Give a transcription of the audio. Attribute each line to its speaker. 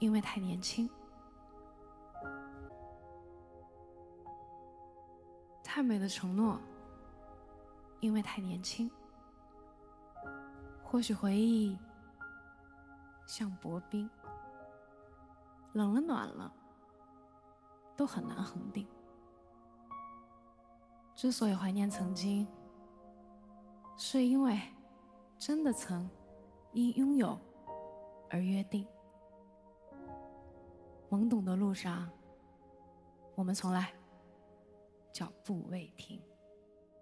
Speaker 1: 因为太年轻。太美的承诺，因为太年轻。或许回忆像薄冰，冷了暖了，都很难恒定。之所以怀念曾经，是因为真的曾因拥有而约定。懵懂的路上，我们从来脚步未停。